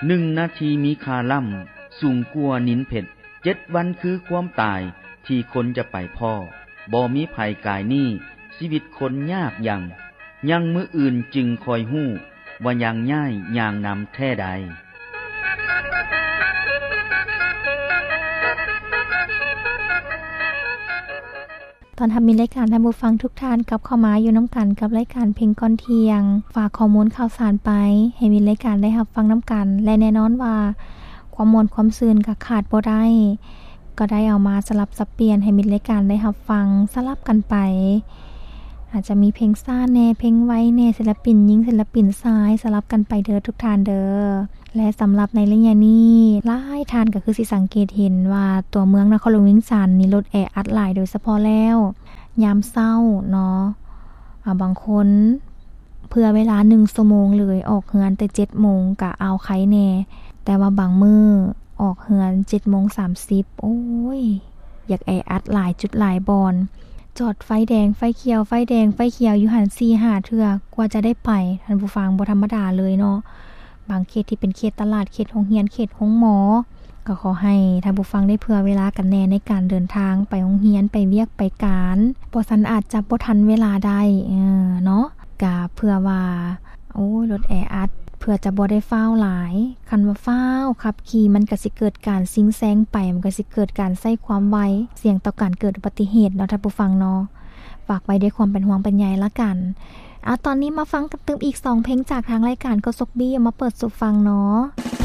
1 นาทีมีค่าล่ำสูงกว่านินเผ็ด7 วันคือความตายที่คนจะไปพ่อบ่มีภัยกายนี้ชีวิตคนยากยังมื้ออื่นจึงคอยฮู้ว่ายังง่ายอย่างนำแท้ใดตอนทำมีรายการท่านผู้ฟังทุกท่านกับเข้ามาอยู่น้ำกันกับรายการเพลงก่อนเที่ยงฝากข้อมูลข่าวสารไปให้มีรายการได้รับฟังน้ำกันและแน่นอนว่าความม่วนความซื่นก็ขาดบ่ได้ก็ได้เอามาสลับสับเปลี่ยนให้มีรายการได้รับฟังสลับกันไปอาจจะมีเพลงซ่าแน่เพลงไว้แน่ศิลปินหญิงศิลปินชายสลับกันไปเด้อทุกท่านเด้อและสำหรับในระยะนี้หลายท่านก็คือสิสังเกตเห็นว่าตัวเมืองนครหลวงเวียงจันทน์นี่รถแออัดหลายโดยเฉพาะแล้วยามเช้าเนาะบางคนเพื่อเวลา1ชั่วโมงเลยออกเฮือนแต่ 7:00 นก็เอาไข่แน่แต่ว่าบางมื้อออกเฮือน 7:30 นโอ้ยอยากแออัดหลายจุดหลายบอนจอดไฟแดงไฟเขียวไฟแดงไฟเขียวอยู่หั่น 4-5 เทื่อกว่าจะได้ไปท่านผู้ฟังบ่ธรรมดาเลยเนาะบางเขตที่เป็นเขตตลาดเขตโรงเรียนเขตโรงหมอก็ขอให้ท่านผู้ฟังได้เผื่อเวลากันแน่ในการเดินทางไปโรงเรียนไปเวียกไปการบ่ซันอาจจะบ่ทันเวลาได้เนาะก็เผื่อว่าโอ้ยรถแออัดเพื่อจะบ่ได้ฟ้าวหลายคันว่าฟ้าวขับขี่มันก็สิเกิดการซิงแซงไปมันก็สิเกิดการใช้ความไวเสี่ยงต่อการเกิดอุบัติเหตุเนาะท่านผู้ฟังเนาะฝากไว้ด้วยความเป็นห่วงเป็นใยละกันตอนนี้มาฟังกันตึมอีก2เพลงจากทางรายการก็ซกบี้มาเปิดสู่ฟังเนาะ